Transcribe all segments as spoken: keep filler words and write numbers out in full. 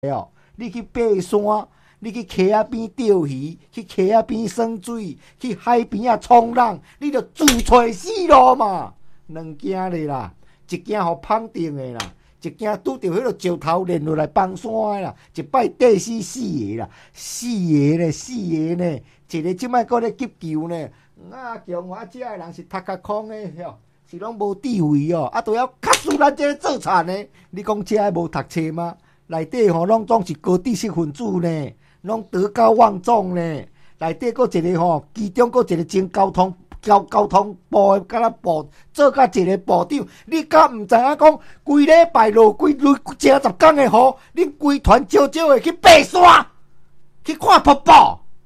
哦，你去爬山，你去溪仔边钓鱼，去溪仔边耍水，去海边啊冲浪，你就自找死路嘛。两件咧啦，一件互绑定的啦，一件拄着迄个石头连落来放山的啦，一摆跌死四个啦，四个呢，四个呢，一个即摆搁咧急救呢。啊，强我遮个人是头壳空的哟，是拢无智慧哦，啊，都要卡死咱这个做田的。你讲遮个无读册吗？内底吼拢总是高知识分子呢，拢德高望重呢。内底搁一个吼，其中搁一个前交通交交通部的，敢若部做甲一个部长。你敢毋知影讲，规礼拜落规累正十天的雨，恁规团少少的去爬山，去看瀑布。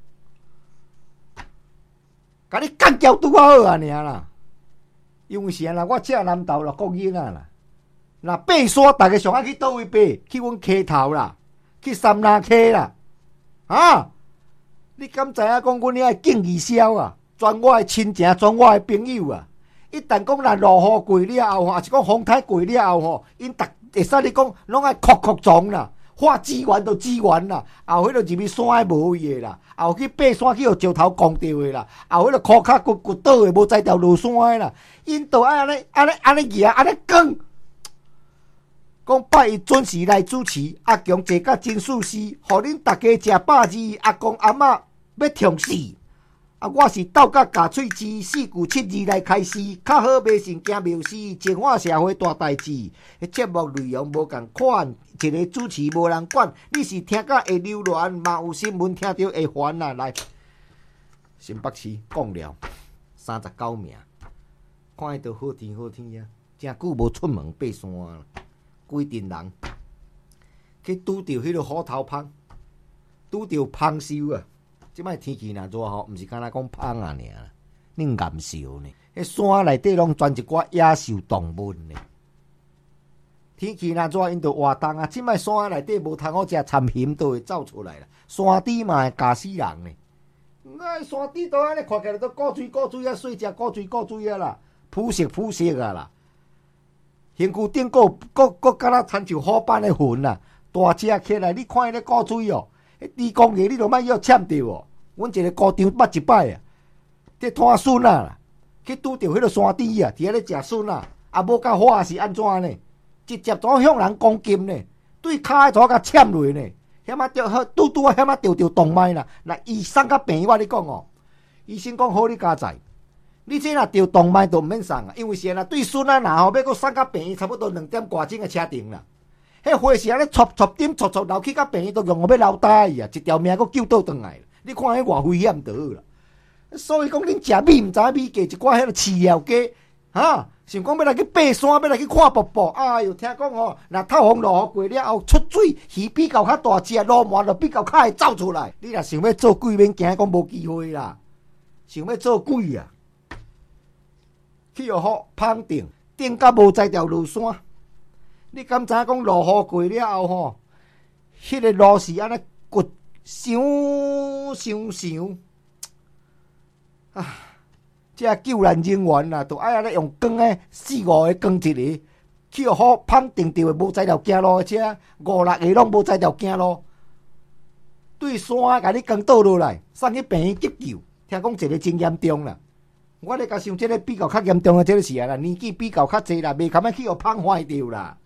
甲你干交拄好啊，尔啦。因为是安啦，我遮南投啦，国营啊啦。若爬山，逐个上爱去倒位爬？去阮溪头啦，去三林溪啦。啊！你敢知影讲，阮遐敬义消啊，全我的亲情，全我的朋友啊。一旦讲若落雨过了后，还是讲风台过了后吼，因逐会使你讲，拢爱哭哭撞啦。化资源就资源啦，后迄个入去山诶无位诶啦，后去爬山去互石头撞着诶啦，后迄个裤脚骨骨倒诶无才调落山诶啦，因都爱安尼安尼安尼举安尼讲，讲拜伊准时来主持，阿强坐甲真舒适，互恁大家食饱子，阿公阿嬷要痛死。啊，我是斗甲牙喙齿，四句七字来开始，较好迷信惊庙事，净化社会大代志。节目内容无共款，一个主持无人管，你是听甲会流乱，嘛有新闻听着会烦啊！来，新北市讲了三十九名，看伊都好天好天啊，真久无出门爬山啊，规阵人去拄着迄个虎头蜂，拄着蜂鹫啊！即摆天气若热吼，毋是敢若讲芳啊尔，恁岩烧呢？迄山内底拢全一寡野兽动物呢。天气若热，因着活动啊。即摆山内底无通好食参蜍，都会走出来啦。山猪嘛会咬死人呢。啊，山猪都安尼看起来都古水古水啊，细只古水古水啊啦，肤色肤色啊啦。身躯顶个个个敢若亲像虎斑的痕啊，大只起来，你看伊咧古水哦。迄猪公爷你著莫要签着哦！阮一个高长捌一摆啊，伫摊笋啊，去拄着迄个山猪啊，伫遐咧食笋啊，啊无甲花是安怎呢？直接怎向人攻击呢？对骹怎甲签落呢？险啊着拄拄啊险啊着着动脉啦！那医生甲病院我你讲哦，医生讲好你加载，你这若着动脉都毋免送啊，因为是啊对笋啊若吼要搁送甲病院，差不多两点外钟的车程啦。迄花是安尼戳戳点戳戳流去，甲病院都用我要流带伊啊！一条命搁救倒转来，你看迄偌危险就好啦。所以讲恁食米毋知影米价，一寡迄个饲料价，哈，想讲要来去爬山，要来去看瀑布。哎哟，听讲吼，若透风落雨过了后出水，鱼比较较大只，路满就比较较会走出来。你若想要做鬼，免惊讲无机会啦。想要做鬼啊，去互好捧定，定甲无才调落山。你敢知影讲落雨过了后吼，迄、那个路是安尼骨想想想啊！这救援人员啦，都爱安尼用光诶，四五个光一个，去好捧定着诶，无才调行路诶车，五六个拢无才调行路，对山甲你光倒落来，送去病院急救。听讲一个真严重啦，我咧甲想，这个比较较严重诶，这个是啊啦，年纪比较较济啦，袂堪啊去互捧坏掉啦。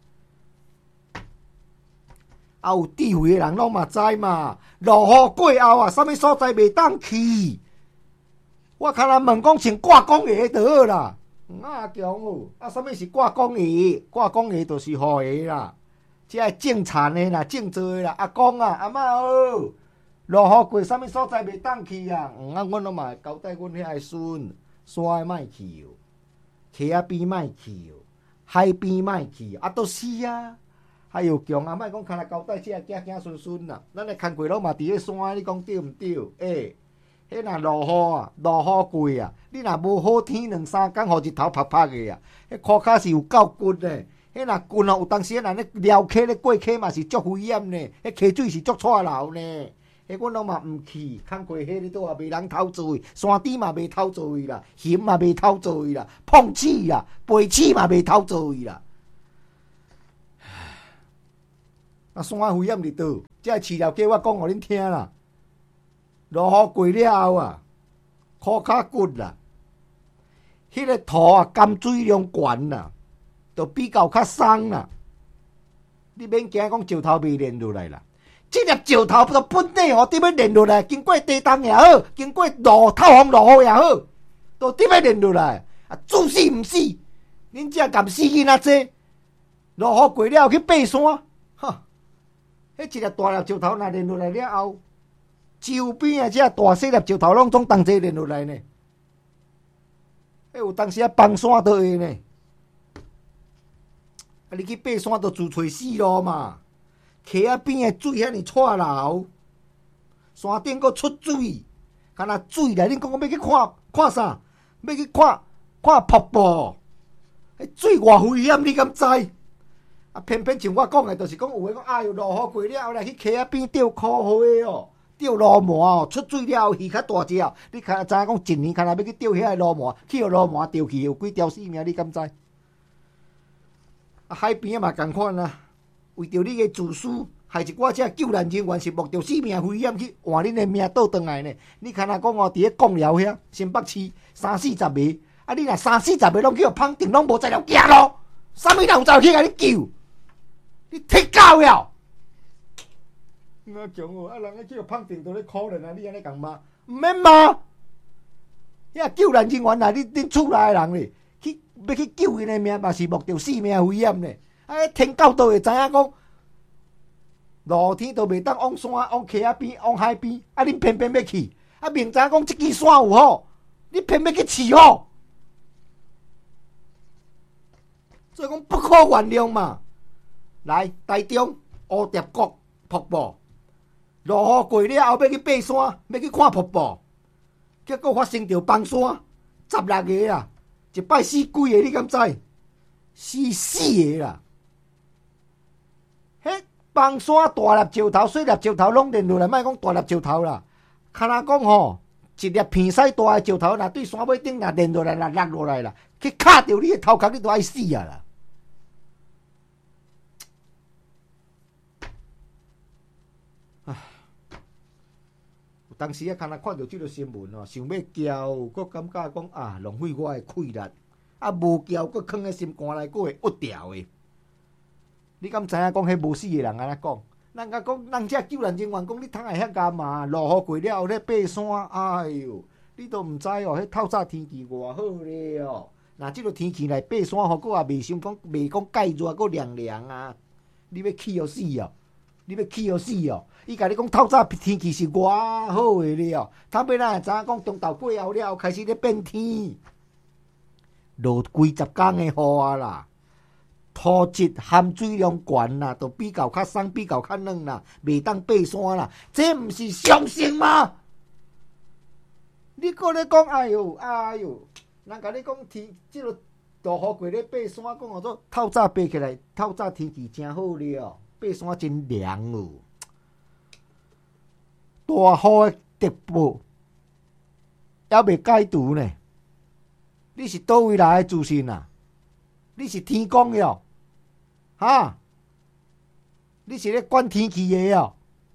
啊，有智慧的人拢嘛知嘛，落雨过后啊，啥物所在袂当去？我看人问讲穿挂工鞋就好啦。啊强哦，啊啥物是挂工鞋？挂工鞋就是护鞋啦，即个种田的啦，种做的啦。阿公啊，阿嬷哦，落雨过啥物所在袂当去啊？嗯啊，阮拢嘛会交代阮遐个孙，山诶莫去哦，溪仔边莫去哦，海边莫去，啊都是啊。还有强啊，莫讲看来交代这囝囝孙孙啦，咱诶工课拢嘛伫咧山，你讲对毋对？诶、欸，迄若落雨啊，落雨过啊，你若无好天两三工，互日头晒晒个啊，迄裤骹是有够骨诶。迄若骨哦，有当时咱咧撩溪咧过溪嘛是足危险呢，迄溪水是足错流呢。迄阮拢嘛毋去，工课迄咧都也袂人偷做伊，山猪嘛袂偷做伊啦，熊嘛袂偷做伊啦，碰鼠啦，飞鼠嘛袂偷做伊啦。 啊，山危险伫倒？这饲料鸡我讲互恁听啦。落雨过了后啊，裤脚骨啦，迄、那个土啊，含水量悬啦，就比较较松啦。你免惊讲石头未连落来啦，这粒石头就本地哦，点要连落来？经过地动也好，经过落透风落雨也好，都点要连落来？啊，煮死毋死？恁遮甘死囡仔济？落雨过了后去爬山，哈！迄一粒大粒石头若连落来了后，周边啊，遮大细粒石头拢总同齐连落来呢。迄有当时啊，崩山都会呢。啊！你去爬山就自找死路嘛！溪仔边的水遐尼臭流，山顶佫出水，敢若水来，恁讲讲要去看看啥？要去看看瀑布？迄水偌危险，你敢知？啊！偏偏像我讲的，就是讲有诶讲，哎哟，落雨过了后来去溪仔边钓苦花哦，钓罗盘哦，出水了后鱼较大只，你看知影讲一年，看若要去钓遐个罗盘，去互罗盘钓去有几条性命，你敢知？啊，海边啊嘛共款啊，为着你个自私，害一寡遮救援人员是冒着生命危险去换恁个命倒转来呢。你看若讲哦，伫个贡寮遐新北市三四十个，啊，你若三四十个拢去互绑定，拢无在了行路，啥物人有走去甲你救？你踢狗了！我强哦，啊，人个去互绑定都咧可怜啊，你安尼共骂？毋免骂，遐救援人员啊，你恁厝内个人咧。去要去救因的命，嘛是冒着生命危险呢。啊，天狗都会知影讲，露天都袂当往山、往溪仔边、往海边，啊，恁偏偏要去，啊，明知影讲即支山有好，你偏偏去饲好，所以讲不可原谅嘛。来，台中蝴蝶谷瀑布，落雨过了后要去爬山，要去看瀑布，结果发生着崩山，十六个啊！一摆死几个，你敢知？死死个啦！迄崩山大粒石头、小粒石头拢连落来，莫讲大粒石头啦。看若讲吼，一粒片屎大个石头，若对山尾顶若连落来，若落落来啦，去卡着你个头壳，你都爱死啊啦！唉，有当时啊，看若看到即个新闻哦，想要叫，佫感觉讲啊，浪费我的气力，啊无叫，佫囥喺心肝内，佫会恶掉的。你敢知影讲迄无死的人安怎讲？人甲讲，人遮救援人员讲，你通来遐干嘛？落雨过了后咧爬山，哎哟，你都毋知哦，迄透早天气偌好咧哦。若即个天气来爬山，吼，佫也未想讲，未讲介热，佫凉凉啊。你要气哦死哦！你要气哦死哦！伊甲你讲透早天气是偌好的了，他尾咱会知影讲中昼过后了，开始咧变天，落几十天的雨啊啦，土质含水量悬啦，都比较较松，比较较软啦，袂当爬山啦，这毋是常识吗？你搁咧讲，哎哟，哎哟，人甲你讲天，即落落雨过咧爬山，讲号做透早爬起来，透早天气真好了，爬山真凉哦。大雨的特报还未解除呢？你是倒位来的自信啊？你是天公的哦？哈？你是咧管天气的哦？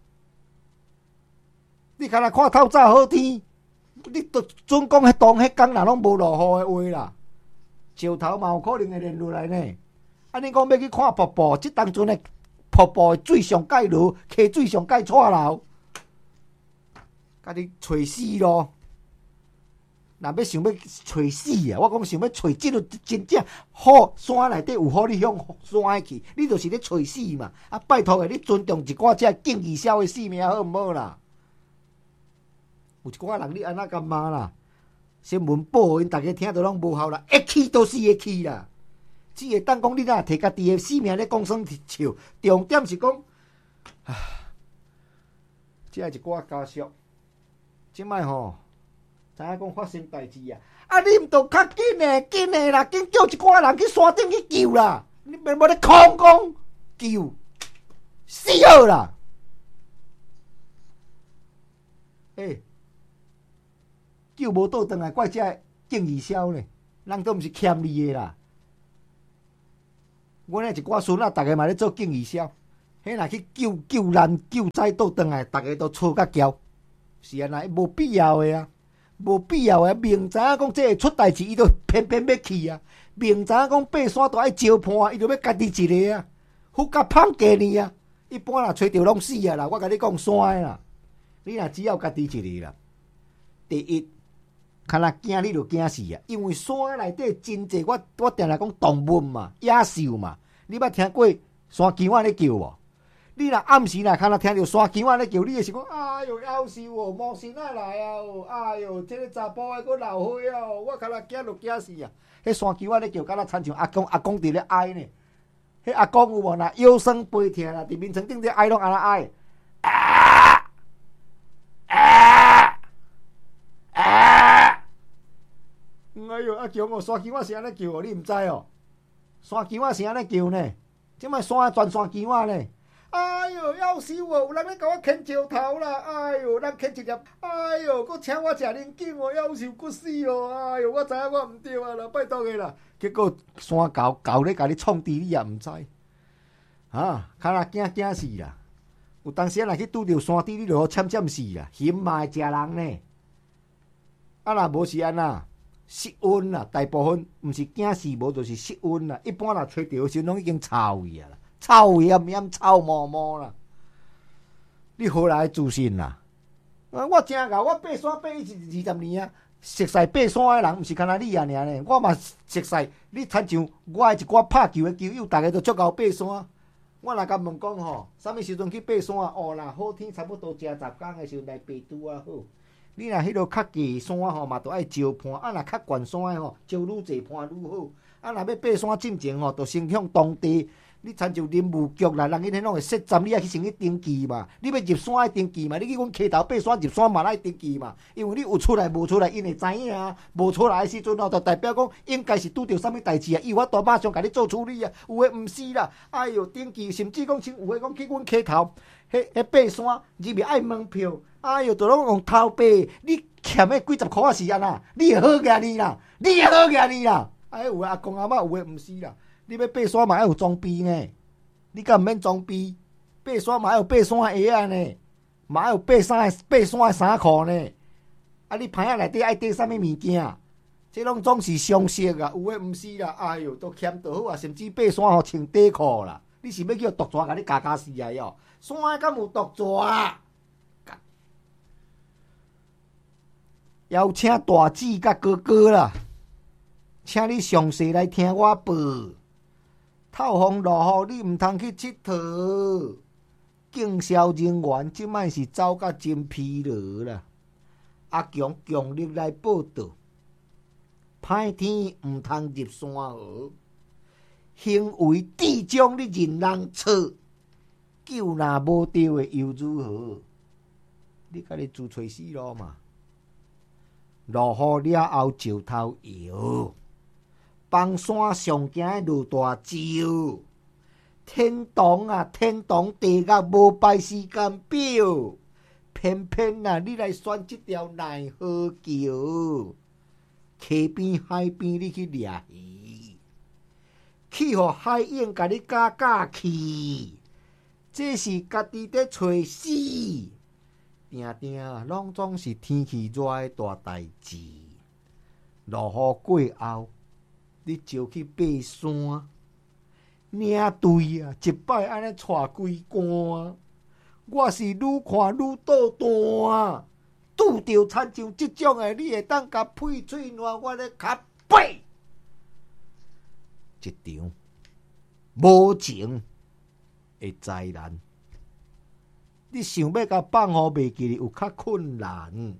你敢若看透早好天，你都准讲迄当迄工若拢无落雨的话啦，石头嘛有可能会连落来呢。啊，你讲要去看瀑布，即当阵的瀑布的水上介落，溪水上介错流。甲你找死咯！若要想要找死啊，我讲想要找即个真正好山内底有好你向山去，你就是咧找死嘛！啊，拜托诶，你尊重一寡遮敬义消的性命好毋好啦？有一寡人你安那干嘛啦？新闻报因大家听到拢无效啦，一气都是会气啦！只会当讲你若摕家己的性命咧讲算笑，重点是讲，啊，遮一寡家属。即摆吼，知影讲发生代志啊！啊，你毋着较紧诶，紧诶啦，紧叫一寡人去山顶去救啦！你免无咧空讲救，死好啦！诶、欸，救无倒转来，怪遮敬义消呢？人都毋是欠你诶啦！阮诶一寡孙仔，逐个嘛咧做敬义消， 迄若去救救人救灾倒转来，逐个都错甲骄，是安那无必要的啊，无必要的。明知影讲这会出代志，伊都偏偏要去啊。明知影讲爬山都爱招判，伊就要家己一个啊，富甲胖过呢啊。一般若找着拢死啊啦，我甲你讲山的啦，你若只要家己一个啦。第一，看若惊你就惊死啊，因为山内底真济，我我定来讲动物嘛，野兽嘛，你捌听过山姜仔咧叫无？你若暗时若看若听到山姜仔咧叫，你会想讲，哎哟，夭寿哦，魔神仔来啊哦，哎哟，这个查甫的佫闹火啊哦，我看若惊就惊死啊！迄山姜仔咧叫，敢若亲像阿公阿公伫咧哀呢。迄阿公有无？若腰酸背痛啦，伫眠床顶咧哀拢安那哀。啊啊啊！哎哟，阿强哦，山姜仔是安尼叫哦，你毋知哦？山姜仔是安尼叫呢，即摆山全山姜仔呢。哎哟，夭寿哦！有人要甲我牵石头啦！哎哟，咱牵一粒，哎哟，佫请我食零景哦，夭寿佫死哦！哎哟，我知影我毋对啊啦，拜托个啦。结果山狗狗咧甲你创治，你也毋知，啊，看若惊惊死啦！有当时若去拄着山猪，你就好惨惨死啦！熊嘛会食人呢，啊若无是安那失温啦，大部分毋是惊死，无就是失温啦。一般若吹着时，拢已经臭去啊啦，臭炎炎、臭毛毛啦。你何来自信啦？啊，我真牛，我爬山爬一二十年啊！熟悉爬山的人，毋是干那你啊尔呢？我嘛熟悉。你亲像我的一寡拍球的球友，逐个都足够爬山。我若甲问讲吼，啥物时阵去爬山啊？哦，若好天差不多正十天的时阵来爬拄啊好。你若迄落较低山吼，嘛都爱招攀；啊，若较悬山的吼，招愈济攀愈好。啊，若要爬山进前吼，就先向当地。你亲像林务局啦，人因迄拢会设站，你爱去先去登记嘛。你要入山爱登记嘛，你去阮溪头爬山入山嘛爱登记嘛。因为你有出来无出来，因会知影啊。无出来的时阵吼，就代表讲应该是拄着啥物代志啊，伊有法度马上甲你做处理啊。有诶毋是啦，哎哟登记，甚至讲像有诶讲去阮溪头，迄迄爬山入面爱门票，哎哟，就拢用头爬，你欠诶几十箍啊是安那，你会好个呢啦，你会好个呢啦。哎，有诶阿公阿嬷有诶毋是啦。你要爬山嘛要有装备呢，你敢毋免装备？爬山嘛要有爬山的鞋啊呢，嘛要有爬山的爬山的衫裤呢。啊，你牌仔内底爱缀啥物物件？这拢总是常识啊，有诶毋是啦。哎哟，都欠得好啊，甚至爬山吼穿底裤啦。你是要叫毒蛇甲你咬咬死啊哟？山敢有毒蛇啊？邀请大姊甲哥哥啦，请你详细来听我报。透风落雨，你毋通去佚佗。警消人员即摆是走甲真疲劳啦。阿强强力来报道，歹天毋通入山河，行为智障你任人错，救若无着的又如何？你家己自找死路嘛。落雨了后石头摇。放山上行的落大石，天堂啊天堂地狱无排时间表，偏偏啊你来选这条奈何桥，溪边海边你去掠鱼，去互海燕甲你架架去，这是家己在找死，定定拢总是天气热的大代志，落雨过后。你就去爬山，领队啊！一摆安尼带规竿，我是愈看愈倒弹。拄着亲像即种的，你会当甲配喙烂我咧卡背。一场无情的灾难，你想要甲放互袂记有较困难。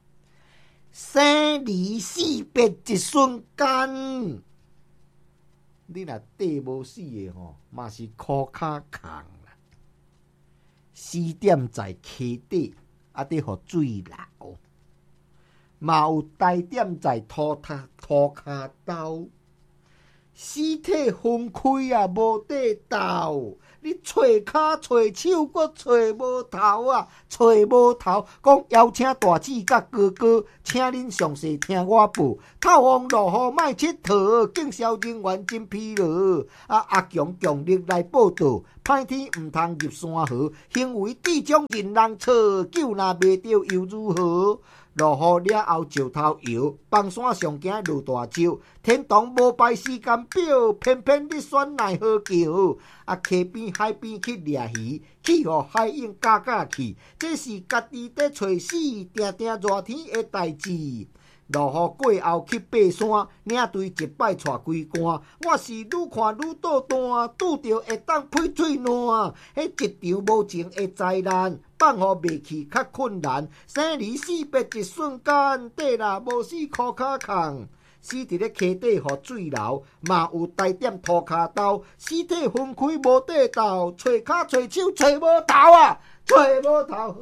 生离死别一瞬间。你若缀无死的吼，嘛是苦卡空啦。死点在溪底，啊，得互水流；嘛有呆点在土塔土骹兜。 尸体分开啊，无地斗。你找骹找手，阁找无头啊，找无头。讲邀请大姊甲哥哥，请恁详细听我报。透风落雨莫佚佗，警消人员真疲劳。啊，阿强强力来报道，歹天毋通入山河，行为这种人人错，救若袂着又如何？落雨了后石头摇，放山上行落大石，天堂无排时间表，偏偏你选奈何桥？啊，溪边海边去掠鱼，去互海鹰加加去，这是家己在找死，定定热天的代志。落雨过后去爬山，领队一摆带规竿。我是愈看愈倒弹，拄着会当配嘴烂。迄一场无情的灾难，放互袂去较困难。生离死别一瞬间，底若无死裤脚空。死伫咧溪底，互水流，嘛有带点涂骹豆。尸体分开无地斗，找骹找手找无头啊，找无头。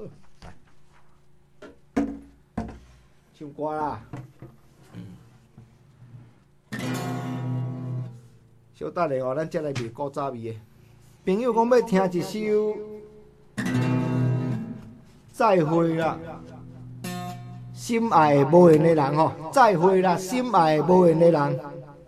唱歌啦！小等下哦，咱再来练古早味的。朋友讲要听一首再会啦，心爱的无缘的人吼，再会啦，心爱的无缘的人。